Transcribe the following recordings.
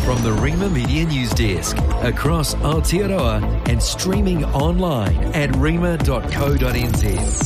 from the Rima Media News Desk across Aotearoa and streaming online at rima.co.nz.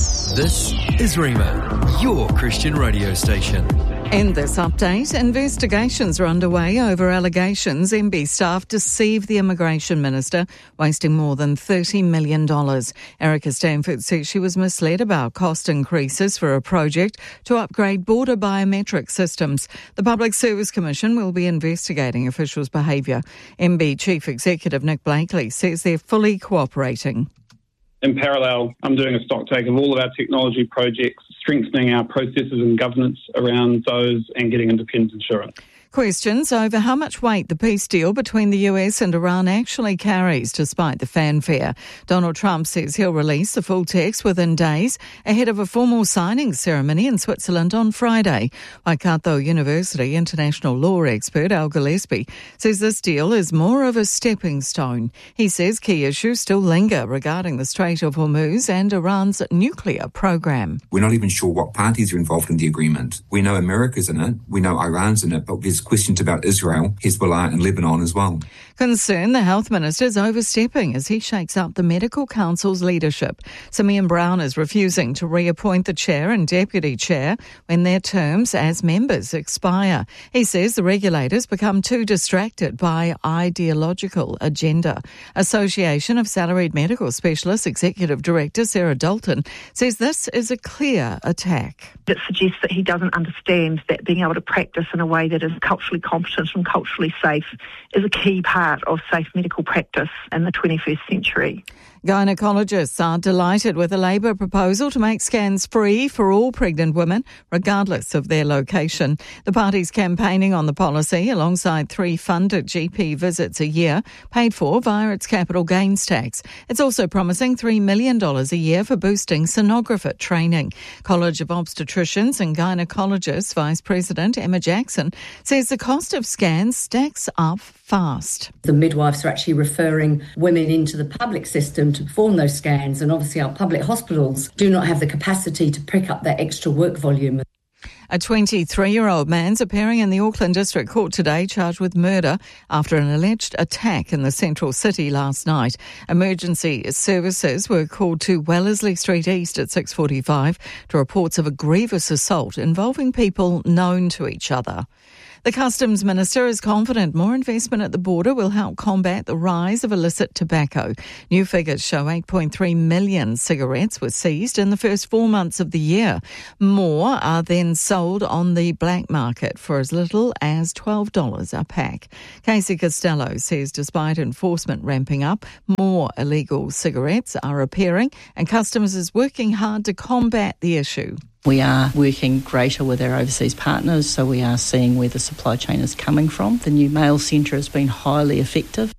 This is Rima, your Christian radio station. In this update, investigations are underway over allegations MB staff deceived the Immigration Minister, wasting more than $30 million. Erica Stanford says she was misled about cost increases for a project to upgrade border biometric systems. The Public Service Commission will be investigating officials' behaviour. MB Chief Executive Nick Blakely says they're fully cooperating. In parallel, I'm doing a stocktake of all of our technology projects, strengthening our processes and governance around those and getting independent insurance. Questions over how much weight the peace deal between the US and Iran actually carries, despite the fanfare. Donald Trump says he'll release the full text within days ahead of a formal signing ceremony in Switzerland on Friday. Waikato University international law expert Al Gillespie says this deal is more of a stepping stone. He says key issues still linger regarding the Strait of Hormuz and Iran's nuclear program. We're not even sure what parties are involved in the agreement. We know America's in it, we know Iran's in it, but there's questions about Israel, Hezbollah and Lebanon as well. Concern the health minister is overstepping as he shakes up the Medical Council's leadership. Simeon Brown is refusing to reappoint the chair and deputy chair when their terms as members expire. He says the regulators become too distracted by ideological agenda. Association of Salaried Medical Specialists Executive Director Sarah Dalton says this is a clear attack. It suggests that he doesn't understand that being able to practice in a way that is culturally competent and culturally safe is a key part of safe medical practice in the 21st century. Gynecologists are delighted with a Labor proposal to make scans free for all pregnant women, regardless of their location. The party's campaigning on the policy alongside 3 funded GP visits a year, paid for via its capital gains tax. It's also promising $3 million a year for boosting sonographer training. College of Obstetricians and Gynecologists Vice President Emma Jackson says the cost of scans stacks up fast. The midwives are actually referring women into the public system to perform those scans, and obviously our public hospitals do not have the capacity to pick up that extra work volume. A 23-year-old man's appearing in the Auckland District Court today charged with murder after an alleged attack in the central city last night. Emergency services were called to Wellesley Street East at 6:45 to reports of a grievous assault involving people known to each other. The Customs Minister is confident more investment at the border will help combat the rise of illicit tobacco. New figures show 8.3 million cigarettes were seized in the first 4 months of the year. More are then sold on the black market for as little as $12 a pack. Casey Costello says despite enforcement ramping up, more illegal cigarettes are appearing and Customs is working hard to combat the issue. We are working greater with our overseas partners, so we are seeing where the supply chain is coming from. The new mail centre has been highly effective.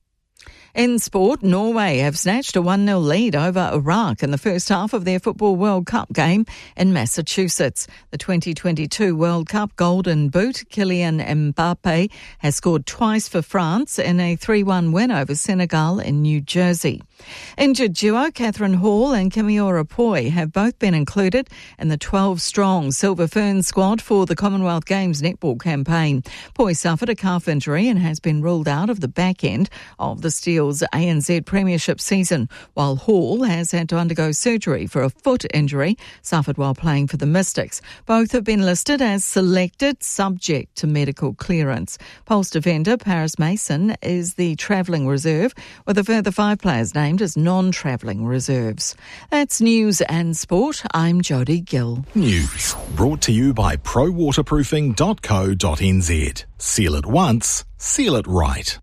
In sport, Norway have snatched a 1-0 lead over Iraq in the first half of their Football World Cup game in Massachusetts. The 2022 World Cup Golden Boot, Kylian Mbappe, has scored twice for France in a 3-1 win over Senegal in New Jersey. Injured duo Catherine Hall and Kimiora Poi have both been included in the 12-strong Silver Fern squad for the Commonwealth Games netball campaign. Poi suffered a calf injury and has been ruled out of the back end of the Steel's ANZ Premiership season, while Hall has had to undergo surgery for a foot injury suffered while playing for the Mystics. Both have been listed as selected subject to medical clearance. Pulse defender Paris Mason is the travelling reserve, with a further 5 players named as non-travelling reserves. That's news and sport. I'm Jodie Gill. News brought to you by prowaterproofing.co.nz. Seal it once, seal it right.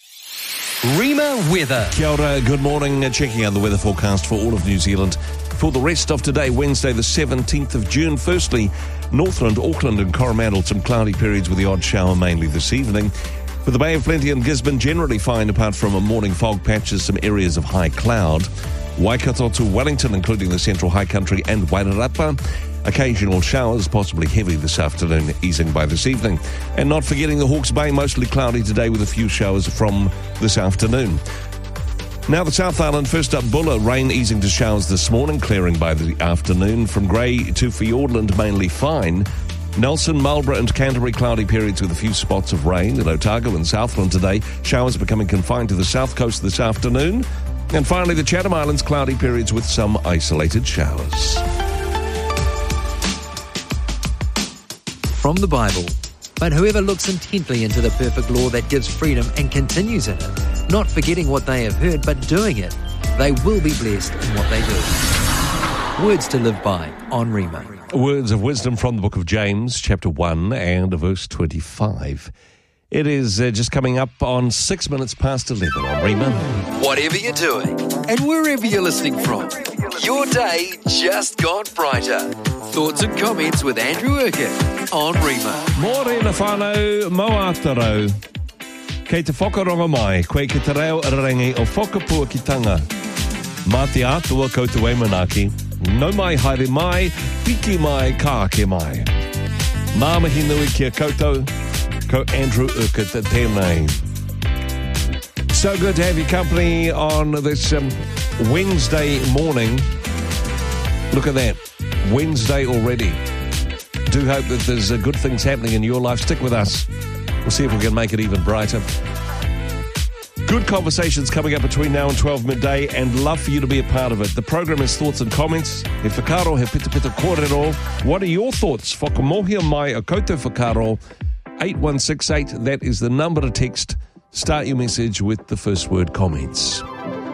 Rima weather. Kia ora, good morning. Checking out the weather forecast for all of New Zealand for the rest of today, Wednesday the 17th of June. Firstly, Northland, Auckland and Coromandel, some cloudy periods with the odd shower mainly this evening. For the Bay of Plenty and Gisborne, generally fine apart from a morning fog patches, some areas of high cloud. Waikato to Wellington, including the Central High Country and Wairarapa. Occasional showers, possibly heavy this afternoon, easing by this evening. And not forgetting the Hawke's Bay, mostly cloudy today with a few showers from this afternoon. Now the South Island, first up Bulla, rain easing to showers this morning, clearing by the afternoon. From Grey to Fiordland, mainly fine. Nelson, Marlborough and Canterbury, cloudy periods with a few spots of rain. In Otago and Southland today, showers becoming confined to the south coast this afternoon. And finally, the Chatham Islands, cloudy periods with some isolated showers. From the Bible. But whoever looks intently into the perfect law that gives freedom and continues in it, not forgetting what they have heard but doing it, they will be blessed in what they do. Words to live by on Rima. Words of wisdom from the book of James, chapter 1 and verse 25. It is just coming up on 6 minutes past 11 on Rima. Whatever you're doing and wherever you're listening from, your day just got brighter. Thoughts and comments with Andrew Urquhart on Rima. Morena whānau, mauātarau. Kei te whakaronga mai, koe ki te reo rangi o whakapua ki tanga. Mā te atua koutou e manaki, no mai haere mai, piki mai, kāke mai. Mā mihi nui kia koutou, ko Andrew Urquhart tēnei. So good to have your company on this Wednesday morning. Look at that. Wednesday already. Do hope that there's good things happening in your life. Stick with us. We'll see if we can make it even brighter. Good conversations coming up between now and 12 midday, and love for you to be a part of it. The program is Thoughts and Comments. He whakaro, he pita pita kōrero. What are your thoughts? Whakamohia mai a koutou whakaro. 8168, that is the number to text. Start your message with the first word comments.